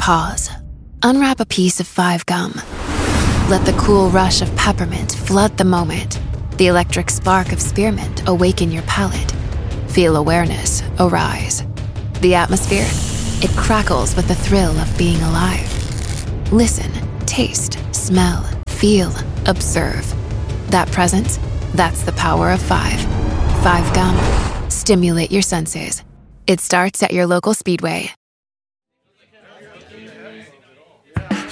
Pause. Unwrap a piece of 5 gum. Let the cool rush of peppermint flood the moment. The electric spark of spearmint awaken your palate. Feel awareness arise. The atmosphere, it crackles with the thrill of being alive. Listen, taste, smell, feel, observe. That presence, that's the power of 5. 5 gum. Stimulate your senses. It starts at your local Speedway.